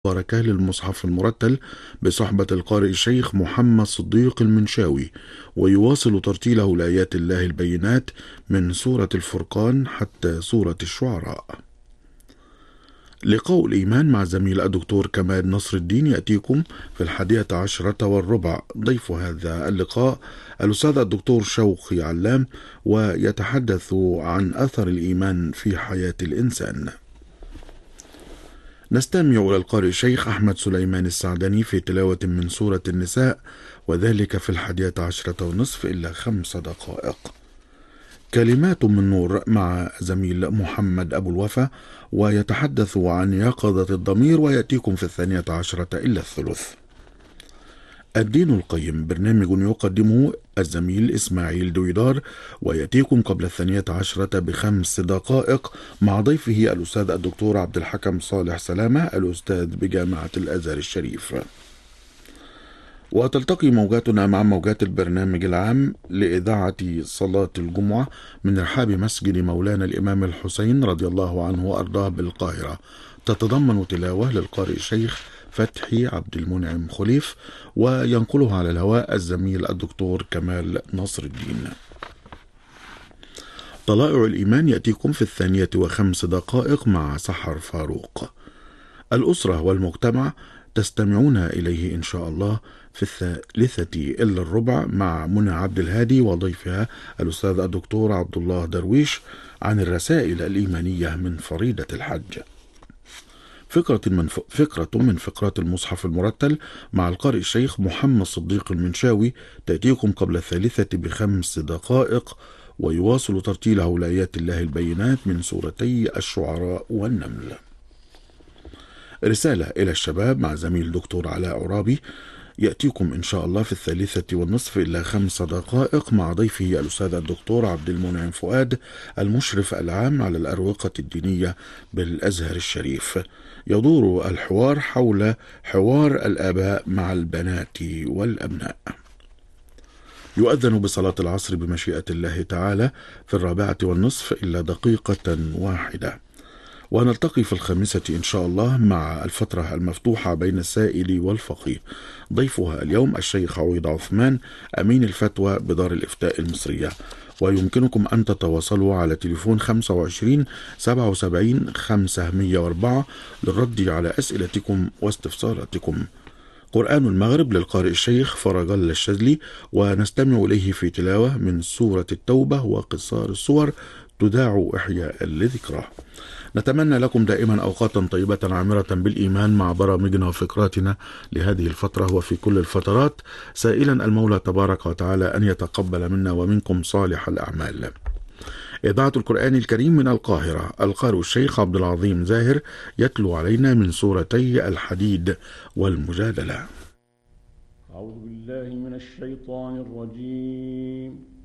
مباركة للمصحف المرتل بصحبة القارئ الشيخ محمد صديق المنشاوي، ويواصل ترتيله لآيات الله البينات من سورة الفرقان حتى سورة الشعراء. لقاء الإيمان مع زميل الدكتور كمال نصر الدين يأتيكم في 11:15. ضيف هذا اللقاء الأستاذ الدكتور شوقي علام، ويتحدث عن أثر الإيمان في حياة الإنسان. نستمع إلى القارئ الشيخ أحمد سليمان السعدني في تلاوة من سورة النساء، وذلك في 11:10 إلا 5 دقائق. كلمات من نور مع زميل محمد أبو الوفا، ويتحدث عن يقظة الضمير، ويأتيكم في 12:10 إلا الثلث. الدين القيم برنامج يقدمه الزميل إسماعيل دويدار، ويأتيكم قبل 12:10 ب5 دقائق مع ضيفه الأستاذ الدكتور عبد الحكم صالح سلامة، الأستاذ بجامعة الأزهر الشريف. وتلتقي موجاتنا مع موجات البرنامج العام لإذاعة صلاة الجمعة من رحاب مسجد مولانا الإمام الحسين رضي الله عنه وأرضاه بالقاهرة، تتضمن تلاوة للقارئ الشيخ فتحي عبد المنعم خليف، وينقلها على الهواء الزميل الدكتور كمال نصر الدين. طلائع الإيمان يأتيكم في 2:05 مع سحر فاروق. الأسرة والمجتمع تستمعون إليه إن شاء الله في 3:03 مع منى عبد الهادي وضيفها الأستاذ الدكتور عبد الله درويش عن الرسائل الإيمانية من فريضة الحج. فقرة من فقرات المصحف المرتل مع القارئ الشيخ محمد صديق المنشاوي تأتيكم قبل 3 ب5 دقائق، ويواصل ترتيله لآيات الله البينات من سورتي الشعراء والنمل. رسالة إلى الشباب مع زميل دكتور علاء عرابي يأتيكم إن شاء الله في 3:30 إلا 5 دقائق مع ضيفه الأستاذ الدكتور عبد المنعم فؤاد، المشرف العام على الأروقة الدينية بالأزهر الشريف. يدور الحوار حول حوار الآباء مع البنات والأبناء. يؤذن بصلاة العصر بمشيئة الله تعالى في 4:15 إلا دقيقة واحدة. ونلتقي في 5 إن شاء الله مع الفترة المفتوحة بين السائل والفقيه. ضيفها اليوم الشيخ عويض عثمان، أمين الفتوى بدار الإفتاء المصرية. ويمكنكم أن تتواصلوا على تليفون 25 77 504 للرد على أسئلتكم واستفساراتكم. قرآن المغرب للقارئ الشيخ فرج الله الشاذلي، ونستمع إليه في تلاوة من سورة التوبة وقصار الصور تداع إحياء لذكره. نتمنى لكم دائما أوقاتا طيبة عامرة بالإيمان مع برامجنا وفقراتنا لهذه الفترة وفي كل الفترات، سائلا المولى تبارك وتعالى أن يتقبل منا ومنكم صالح الأعمال. إذاعة القرآن الكريم من القاهرة، القارئ الشيخ عبد العظيم زاهر يتلو علينا من سورتي الحديد والمجادلة. أعوذ بالله من الشيطان الرجيم.